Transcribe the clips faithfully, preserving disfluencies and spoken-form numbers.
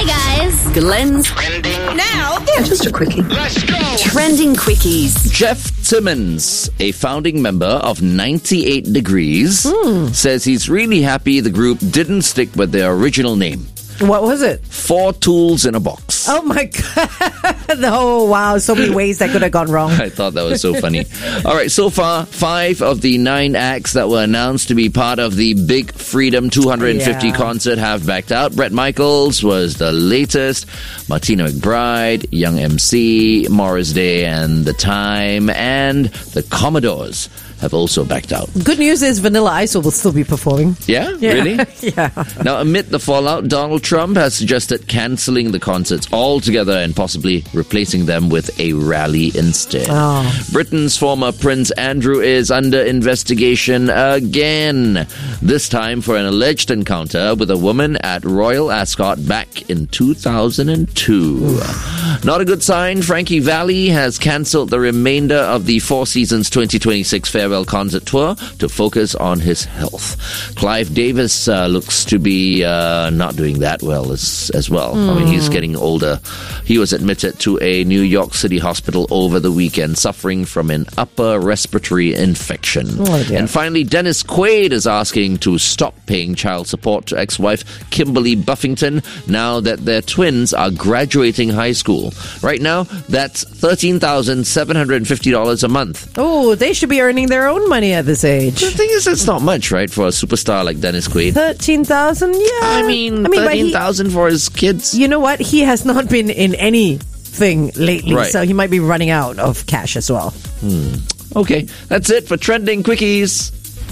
guys. Glenn's Trending now. Yeah, just a quickie. Let's go. Trending Quickies. Jeff Timmons, a founding member of ninety-eight degrees, Hmm. says he's really happy the group didn't stick with their original name. What was it? Four tools in a box. Oh my God. Oh, wow. So many ways that could have gone wrong. I thought that was so funny. All right, so far, five of the nine acts that were announced to be part of the Big Freedom two hundred fifty Yeah. concert have backed out. Bret Michaels was the latest. Martina McBride, Young M C, Morris Day and The Time, and the Commodores have also backed out. Good news is Vanilla Ice will still be performing. Yeah? Yeah. Really? Yeah. Now, amid the fallout, Donald Trump has suggested cancelling the concerts altogether and possibly replacing them with a rally instead. Oh. Britain's former Prince Andrew is under investigation again, this time for an alleged encounter with a woman at Royal Ascot back in two thousand two. Not a good sign. Frankie Valli has cancelled the remainder of the Four Seasons twenty twenty-six farewell concert tour to focus on his health. Clive Davis uh, looks to be uh, not doing that well as, as well. I mean, he's getting older. He was admitted to a New York City hospital over the weekend, suffering from an upper respiratory infection. Oh, dear. And finally, Dennis Quaid is asking to stop paying child support to ex-wife Kimberly Buffington now that their twins are graduating high school. Right now, that's thirteen thousand seven hundred fifty dollars a month. Oh, they should be earning their own money at this age. The thing is, it's not much, right, for a superstar like Dennis Quaid. thirteen thousand, yeah. I mean, but he- thirteen thousand for his kids. You know what? He has not been in anything lately, Right. so he might be running out of cash as well. Okay, that's it for Trending Quickies.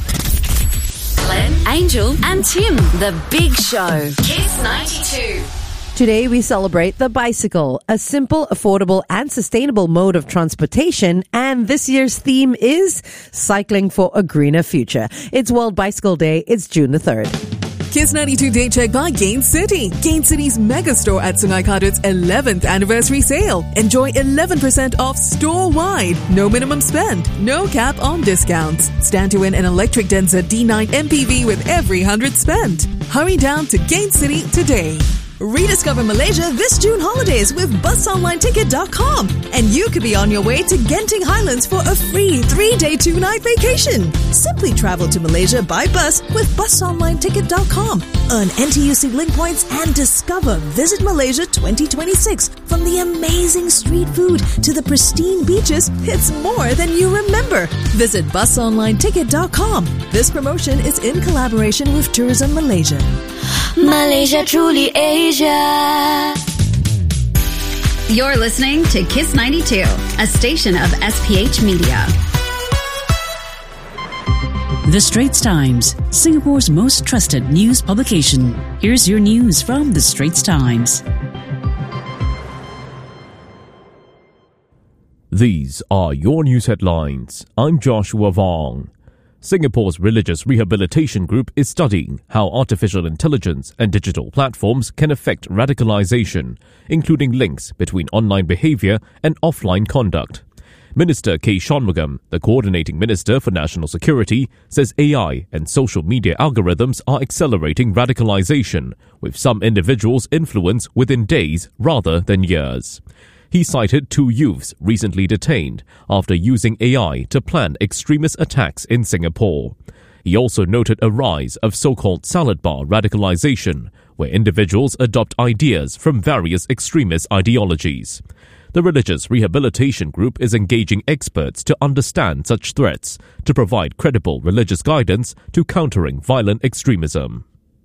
Glenn, Angel, and Tim. The Big Show. Kiss ninety-two. Today we celebrate the bicycle, a simple, affordable, and sustainable mode of transportation. And this year's theme is cycling for a greener future. It's World Bicycle Day. It's June the third. Kiss ninety-two Day Check by Gain City. Gain City's mega store at Sungai Kadut's eleventh anniversary sale. Enjoy eleven percent off store-wide. No minimum spend. No cap on discounts. Stand to win an electric Denza D nine M P V with every one hundred spent. Hurry down to Gain City today. Rediscover Malaysia this June holidays with bus online ticket dot com. And you could be on your way to Genting Highlands for a free three-day, two-night vacation. Simply travel to Malaysia by bus with bus online ticket dot com. Earn N T U C link points and discover Visit Malaysia twenty twenty-six. From the amazing street food to the pristine beaches, it's more than you remember. Visit bus online ticket dot com. This promotion is in collaboration with Tourism Malaysia. Malaysia, truly Asia. You're listening to Kiss ninety-two, a station of S P H Media. The Straits Times, Singapore's most trusted news publication. Here's your news from The Straits Times. These are your news headlines. I'm Joshua Vong. Singapore's Religious Rehabilitation Group is studying how artificial intelligence and digital platforms can affect radicalization, including links between online behavior and offline conduct. Minister K. Shanmugam, the Coordinating Minister for National Security, says A I and social media algorithms are accelerating radicalization, with some individuals' influence within days rather than years. He cited two youths recently detained after using A I to plan extremist attacks in Singapore. He also noted a rise of so-called salad bar radicalization, where individuals adopt ideas from various extremist ideologies. The Religious Rehabilitation Group is engaging experts to understand such threats to provide credible religious guidance to countering violent extremism.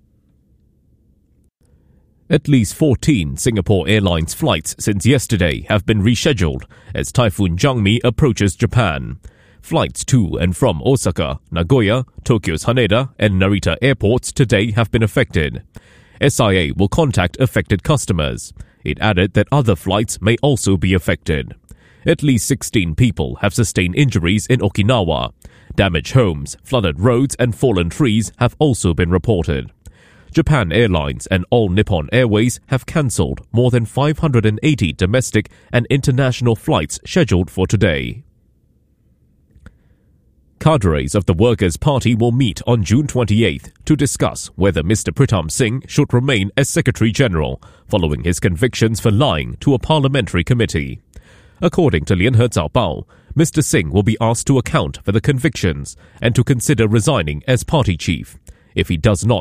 At least fourteen Singapore Airlines flights since yesterday have been rescheduled as Typhoon Jangmi approaches Japan. Flights to and from Osaka, Nagoya, Tokyo's Haneda and Narita airports today have been affected. S I A will contact affected customers. It added that other flights may also be affected. At least sixteen people have sustained injuries in Okinawa. Damaged homes, flooded roads and fallen trees have also been reported. Japan Airlines and All Nippon Airways have cancelled more than five hundred eighty domestic and international flights scheduled for today. Cadres of the Workers' Party will meet on June twenty-eighth to discuss whether Mister Pritam Singh should remain as Secretary-General following his convictions for lying to a parliamentary committee. According to Lianhe Zaobao, Mister Singh will be asked to account for the convictions and to consider resigning as party chief. If he does not